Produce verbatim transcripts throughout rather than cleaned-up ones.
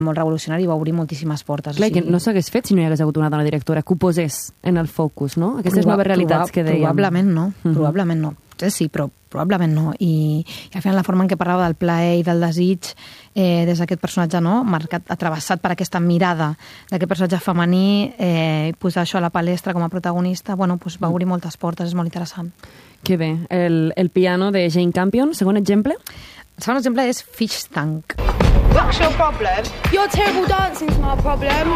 molt revolucionari i va obrir moltíssimes portes. Clar, o sigui... que no s'hagués fet si no hi hagués hagut una dona directora que ho posés en el focus, no? Aquestes Proba, noves realitats proba, que dèiem. Probablement no, uh-huh. probablement no. Sí, però probablement no. I, i al final la forma en què parlava del plaer i del desig eh, des d'aquest personatge, no? Marcat, atravessat per aquesta mirada d'aquest personatge femení, eh, posar això a la palestra com a protagonista, bueno, pues va obrir moltes portes, és molt interessant. Que bé. El, el piano de Jane Campion, segon exemple? El segon exemple és Fish Tank. What's your problem? Your terrible dancing's my problem.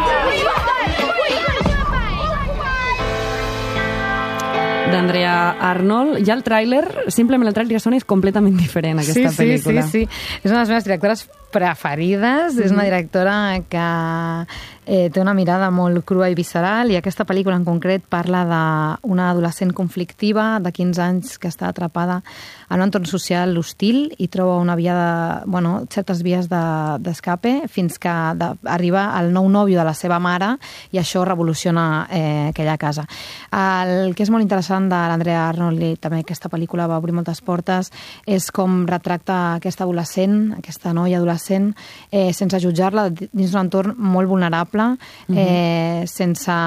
D'Andrea Arnold. Ja el tràiler, simplement el tràiler ja sona és completament diferent, aquesta sí, pel·lícula. Sí, sí, sí. És una de les meves directores preferides. Mm-hmm. És una directora que eh, té una mirada molt crua i visceral, i aquesta pel·lícula en concret parla d'una adolescent conflictiva de quinze anys que està atrapada en un entorn social hostil i troba una via de, bueno, certes vies d'escape de, fins que de, arriba al nou nòvio de la seva mare, i això revoluciona eh, aquella casa. El que és molt interessant de l'Andrea Arnold, i també aquesta pel·lícula va obrir moltes portes, és com retracta aquesta adolescent, aquesta noia adolescent, eh, sense jutjar-la, dins d'un entorn molt vulnerable, eh, mm-hmm. sense...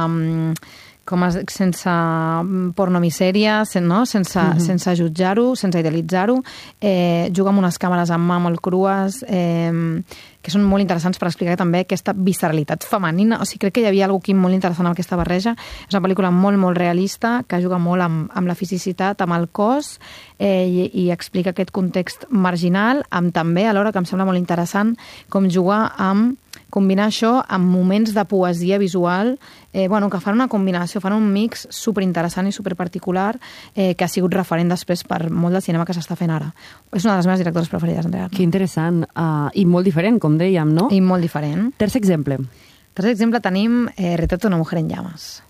com es, sense pornomisèria, sen, no? sense, uh-huh. sense jutjar-ho, sense idealitzar-ho, eh, juga amb unes càmeres en mà molt crues, eh, que són molt interessants per explicar també aquesta visceralitat femenina. O sigui, crec que hi havia alguna cosa molt interessant amb aquesta barreja. És una pel·lícula molt, molt realista, que juga molt amb, amb la fisicitat, amb el cos, eh, i, i explica aquest context marginal, amb també, alhora, que em sembla molt interessant, com jugar amb combinar això amb moments de poesia visual, eh, bueno, que fan una combinació, fan un mix superinteressant i superparticular, eh, que ha sigut referent després per molt del cinema que s'està fent ara. És una de les meves directores preferides, Andrea. Que interessant. Uh, I molt diferent, com dèiem, no? I molt diferent. Tercer exemple. Tercer exemple tenim eh, Retrato de una mujer en llamas.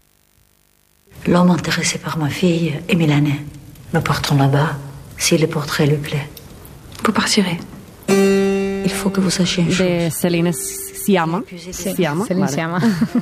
L'homme intéressé par ma fille est milanais. Nous partons là-bas, si le portrait lui plaît. Vous partirez. Il faut que vous sachiez une chose. De Céline Sciamma. Sí, Sciamma, Céline vale. Sciamma.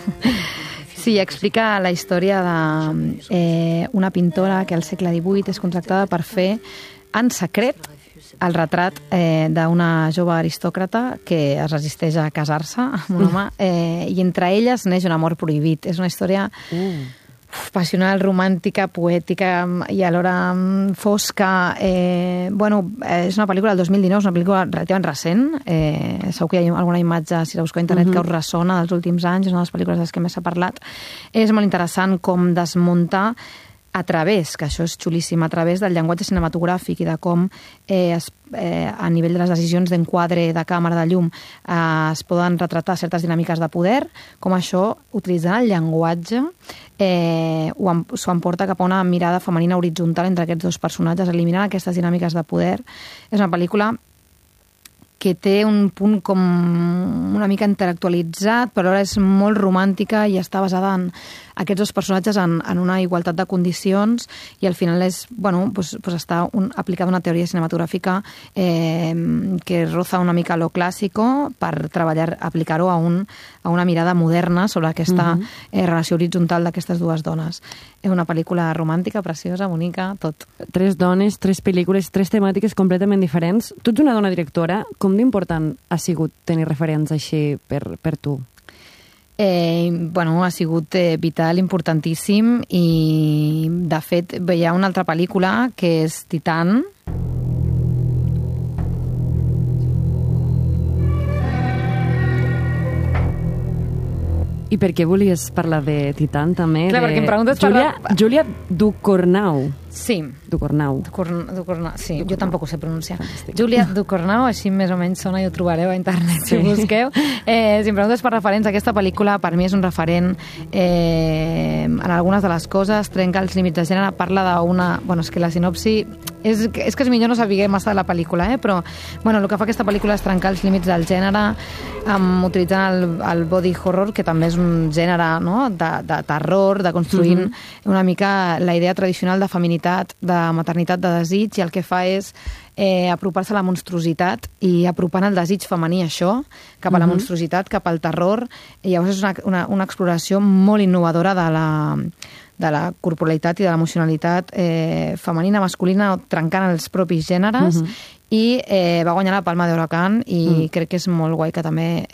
Sí, explica la història d'una eh, una pintora que al segle divuit és contractada per fer en secret el retrat eh, d'una jove aristòcrata que es resisteix a casar-se amb un home, eh, i entre elles neix un amor prohibit. És una història... Uh. passional, romàntica, poètica i alhora fosca. Eh, bueno, és una pel·lícula del dos mil dinou, és una pel·lícula relativament recent. Eh, segur que hi ha alguna imatge, si la busqueu a internet, uh-huh. que us ressona dels últims anys, és una de les pel·lícules de les que més s'ha parlat. És molt interessant com desmuntar a través, que això és xulíssim, a través del llenguatge cinematogràfic i de com eh, es, eh, a nivell de les decisions d'enquadre, de càmera, de llum, eh, es poden retratar certes dinàmiques de poder, com això, utilitzant el llenguatge, eh, s'ho emporta cap a una mirada femenina horitzontal entre aquests dos personatges, eliminant aquestes dinàmiques de poder. És una pel·lícula que té un punt com una mica intel·lectualitzat, però ara és molt romàntica i està basada en aquests dos personatges en, en una igualtat de condicions, i al final és, bueno, pues, pues està un, aplicada una teoria cinematogràfica eh, que roza una mica lo clásico per treballar, aplicar-ho a, un, a una mirada moderna sobre aquesta uh-huh. eh, relació horitzontal d'aquestes dues dones. És una pel·lícula romàntica, preciosa, bonica, tot. Tres dones, tres pel·lícules, tres temàtiques completament diferents. Tu ets una dona directora, com d'important ha sigut tenir referents així per, per tu? Eh, bueno, ha sigut eh, vital, importantíssim, i de fet hi ha una altra pel·lícula que és Titan. I per què volies parlar de Titan també? Clar, de... perquè em preguntes Júlia, per... Júlia Ducournau. Sí. Ducournau. Ducournau, Ducournau, sí, Ducournau. Jo tampoc ho sé pronunciar. Fantàstic. Júlia Ducournau, així més o menys sona i ho trobareu a internet, sí. Si busqueu. Eh, si em preguntes per referents, aquesta pel·lícula per mi és un referent eh, en algunes de les coses, trenca els límits de gènere, parla d'una... Bueno, és que la sinopsi... És, és que és millor no saber massa de la pel·lícula, eh? Però bueno, el que fa aquesta pel·lícula és trencar els límits del gènere, um, utilitzant el, el body horror, que també és un gènere, no? de, de terror, de construint uh-huh. una mica la idea tradicional de feminitat, de maternitat, de desig, i el que fa és eh, apropar-se a la monstruositat i apropant el desig femení a això, cap a la uh-huh. monstruositat, cap al terror, i llavors és una, una, una exploració molt innovadora de la de la corporalitat i de l'emocionalitat eh, femenina, masculina, trencant els propis gèneres, uh-huh. i eh, va guanyar la Palma d'Huracán i mm. crec que és molt guai que també